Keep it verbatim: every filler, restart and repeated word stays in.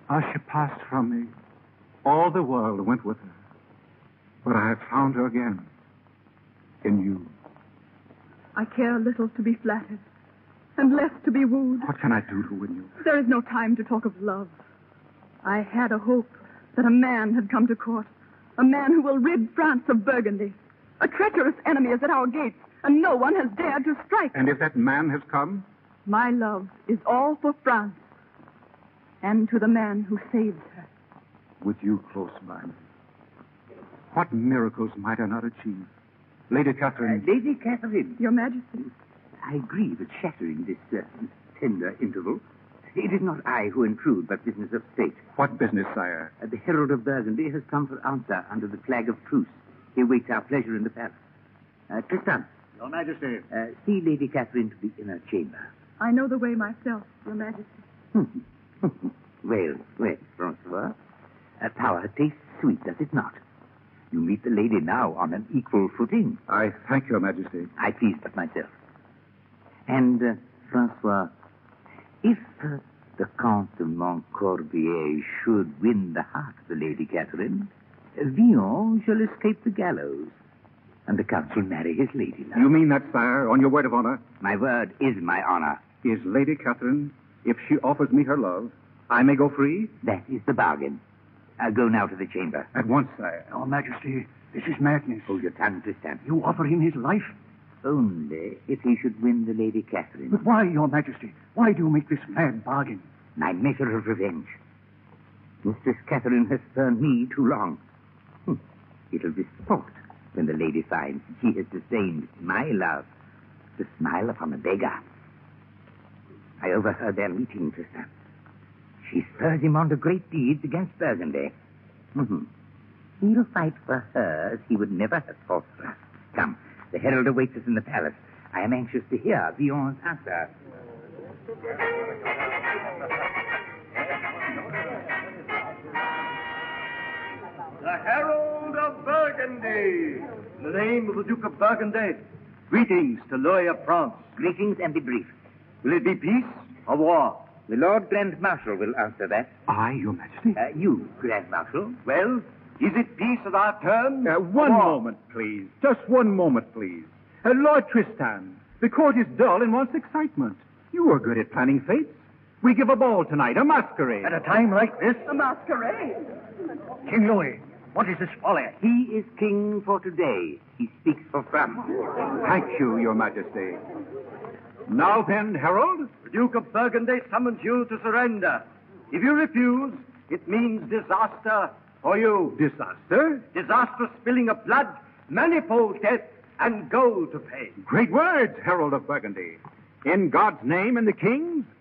As she passed from me, all the world went with her. But I have found her again. In you. I care little to be flattered, and less to be wooed. What can I do to win you? There is no time to talk of love. I had a hope that a man had come to court, a man who will rid France of Burgundy. A treacherous enemy is at our gates, and no one has dared to strike. And if that man has come? My love is all for France, and to the man who saved her. With you close by me, what miracles might I not achieve? Lady Catherine. Uh, Lady Catherine. Your Majesty. I grieve at shattering this uh, tender interval. It is not I who intrude, but business of state. What business, sire? Uh, the Herald of Burgundy has come for answer under the flag of truce. He awaits our pleasure in the palace. Uh, Tristan. Your Majesty. Uh, see Lady Catherine to the inner chamber. I know the way myself, Your Majesty. well, well, Francois. Uh, power tastes sweet, does it not? You meet the lady now on an equal footing. I thank Your Majesty. I please but myself. And, uh, Francois, if uh, the Count de Montcorbier should win the heart of the Lady Catherine, Villon shall escape the gallows, and the Count shall marry his lady love. You mean that, sire, on your word of honor? My word is my honor. Is Lady Catherine, if she offers me her love, I may go free? That is the bargain. I'll go now to the chamber. At once, sire. Your Majesty, this is madness. Hold your tongue, Tristan. You offer him his life? Only if he should win the Lady Catherine. But why, Your Majesty? Why do you make this mad bargain? My measure of revenge. Mistress Catherine has spurned me too long. Hm. It'll be sport when the lady finds she has disdained my love to smile upon a beggar. I overheard their meeting, Tristan. She spurs him on to great deeds against Burgundy. Mm-hmm. He'll fight for her as he would never have fought for us. Come, the herald awaits us in the palace. I am anxious to hear Villon's answer. The Herald of Burgundy, in the name of the Duke of Burgundy, greetings to Louis of France. Greetings and be brief. Will it be peace or war? The Lord Grand Marshal will answer that. I, Your Majesty? Uh, you, Grand Marshal. Well, is it peace at our terms? Uh, one or... moment, please. Just one moment, please. Uh, Lord Tristan, the court is dull and wants excitement. You are good at planning fates. We give a ball tonight, a masquerade. At a time like this? A masquerade. King Louis, what is this folly? He is king for today. He speaks for France. Thank you, Your Majesty. Now then, Herald. The Duke of Burgundy summons you to surrender. If you refuse, it means disaster for you. Disaster? Disastrous spilling of blood, manifold death, and gold to pay. Great words, Herald of Burgundy. In God's name and the King's,